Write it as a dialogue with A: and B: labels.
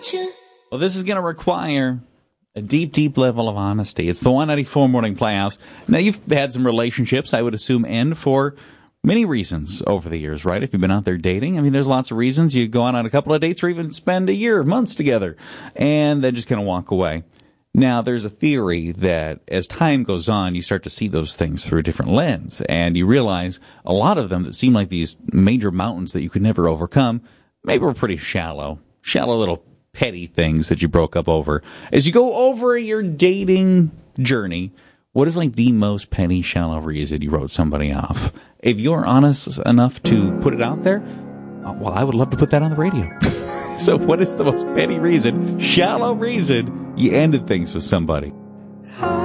A: Well, this is going to require a deep, deep level of honesty. It's the 194 Morning Playhouse. Now, you've had some relationships, I would assume, end for many reasons over the years, right? If you've been out there dating, I mean, there's lots of reasons. You go on a couple of dates or even spend a year, months together, and then just kind of walk away. Now, there's a theory that as time goes on, you start to see those things through a different lens, and you realize a lot of them that seem like these major mountains that you could never overcome, maybe were pretty shallow little petty things that you broke up over. As you go over your dating journey, what is like the most petty, shallow reason you wrote somebody off? If you're honest enough to put it out there, well, I would love to put that on the radio. So what is the most petty reason, shallow reason you ended things with somebody?